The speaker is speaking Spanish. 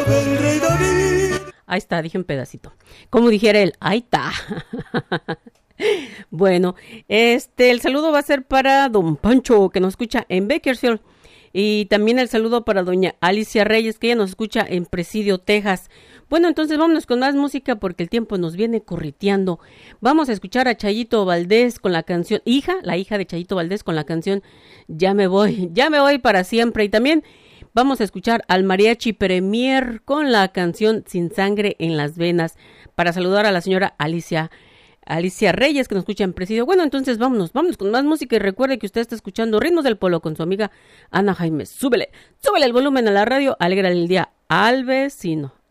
del rey David. Ahí está, dije un pedacito. Como dijera él, ahí está. Bueno, el saludo va a ser para don Pancho, que nos escucha en Bakersfield. Y también el saludo para doña Alicia Reyes, que ella nos escucha en Presidio, Texas. Bueno, entonces vámonos con más música porque el tiempo nos viene correteando. Vamos a escuchar a Chayito Valdés con la canción la hija de Chayito Valdés con la canción Ya me voy para siempre. Y también vamos a escuchar al Mariachi Premier con la canción Sin sangre en las venas, para saludar a la señora Alicia Reyes, que nos escucha en Presidio. Bueno, entonces vámonos con más música, y recuerde que usted está escuchando Ritmos del Pueblo con su amiga Ana Jaime. Súbele el volumen a la radio, alégrale el día al vecino.